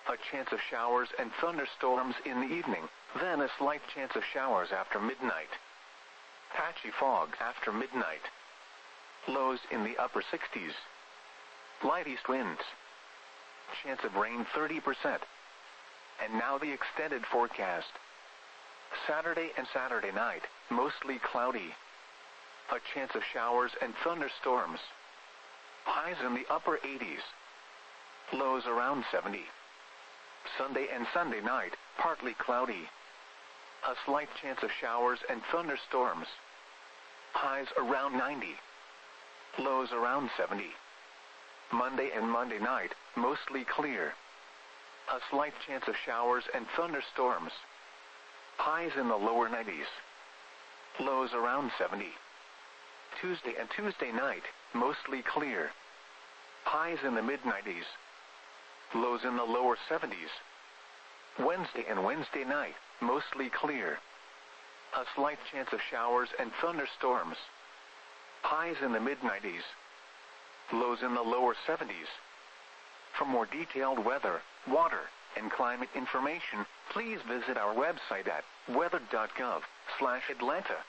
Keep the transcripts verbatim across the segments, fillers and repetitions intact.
A chance of showers and thunderstorms in the evening, then a slight chance of showers after midnight. Patchy fog after midnight. Lows in the upper sixties. Light east winds. Chance of rain thirty percent. And now the extended forecast. Saturday and Saturday night, mostly cloudy. A chance of showers and thunderstorms. Highs in the upper eighties. Lows around seventy. Sunday and Sunday night, partly cloudy. A slight chance of showers and thunderstorms. Highs around ninety. Lows around seventy. Monday and Monday night, mostly clear. A slight chance of showers and thunderstorms. Highs in the lower nineties. Lows around seventy. Tuesday and Tuesday night, mostly clear. Highs in the mid nineties. Lows in the lower seventies. Wednesday and Wednesday night, mostly clear. A slight chance of showers and thunderstorms. Highs in the mid nineties. Lows in the lower seventies. For more detailed weather, water, and climate information, please visit our website at weather dot gov slash Atlanta.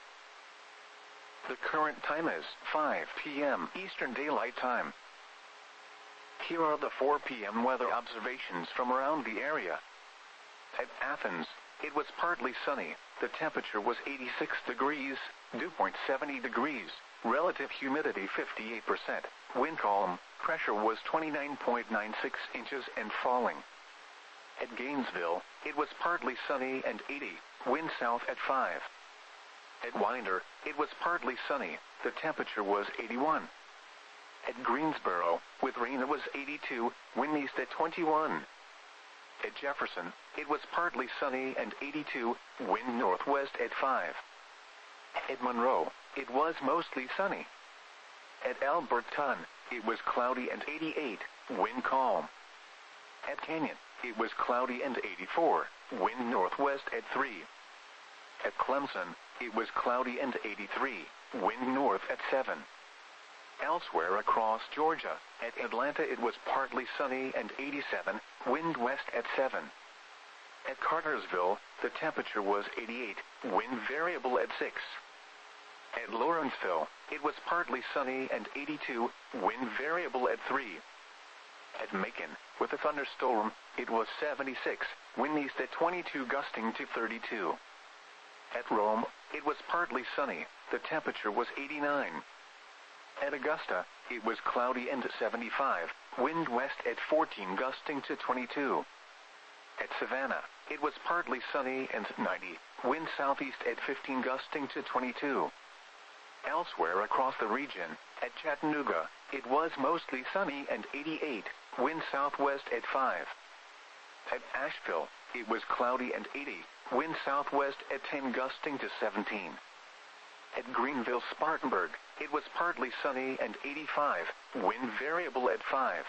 The current time is five p m Eastern Daylight Time. Here are the four p m weather observations from around the area. At Athens, it was partly sunny. The temperature was eighty-six degrees, dew point seventy degrees, relative humidity fifty-eight percent, wind calm, pressure was twenty-nine point nine six inches and falling. At Gainesville, it was partly sunny and eighty, wind south at five. At Winder, it was partly sunny, the temperature was eighty-one. At Greensboro, with rain it was eighty-two, wind east at twenty-one. At Jefferson, it was partly sunny and eighty-two, wind northwest at five. At Monroe, it was mostly sunny. At Alberton, it was cloudy and eighty-eight, wind calm. At Canyon, it was cloudy and eighty-four, wind northwest at three. At Clemson, it was cloudy and eighty-three, wind north at seven. Elsewhere across Georgia, at Atlanta it was partly sunny and eighty-seven, wind west at seven. At Cartersville, the temperature was eighty-eight, wind variable at six. At Lawrenceville, it was partly sunny and eighty-two, wind variable at three. At Macon, with a thunderstorm, it was seventy-six, wind east at twenty-two gusting to thirty-two. At Rome, it was partly sunny, the temperature was eighty-nine. At Augusta, it was cloudy and seventy-five, wind west at fourteen gusting to twenty-two. At Savannah, it was partly sunny and ninety, wind southeast at fifteen gusting to twenty-two. Elsewhere across the region, at Chattanooga, it was mostly sunny and eighty-eight, wind southwest at five. At Asheville, it was cloudy and eighty, wind southwest at ten gusting to seventeen. At Greenville-Spartanburg, it was partly sunny and eighty-five, wind variable at five.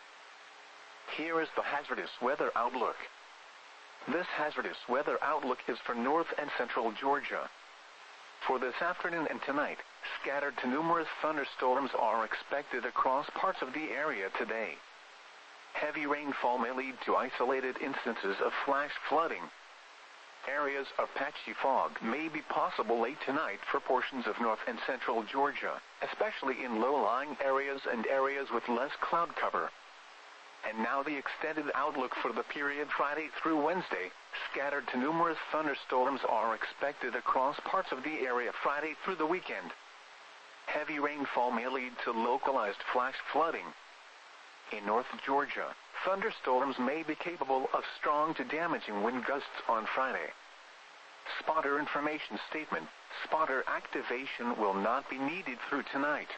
Here is the hazardous weather outlook. This hazardous weather outlook is for north and central Georgia. For this afternoon and tonight, scattered to numerous thunderstorms are expected across parts of the area today. Heavy rainfall may lead to isolated instances of flash flooding. Areas of patchy fog may be possible late tonight for portions of north and central Georgia, especially in low-lying areas and areas with less cloud cover. And now the extended outlook for the period Friday through Wednesday. Scattered to numerous thunderstorms are expected across parts of the area Friday through the weekend. Heavy rainfall may lead to localized flash flooding. In North Georgia, thunderstorms may be capable of strong to damaging wind gusts on Friday. Spotter information statement: spotter activation will not be needed through tonight.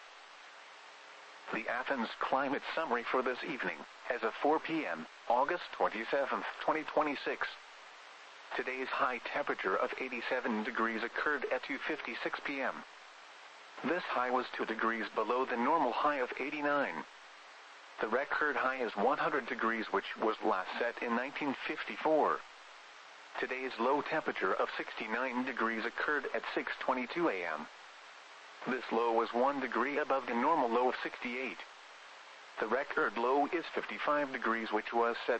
The Athens climate summary for this evening, as of four p m, August twenty-seventh, twenty twenty-six. Today's high temperature of eighty-seven degrees occurred at two fifty-six p m This high was two degrees below the normal high of eighty-nine. The record high is one hundred degrees, which was last set in nineteen fifty-four. Today's low temperature of sixty-nine degrees occurred at six twenty-two a m This low was one degree above the normal low of sixty-eight. The record low is fifty-five degrees, which was set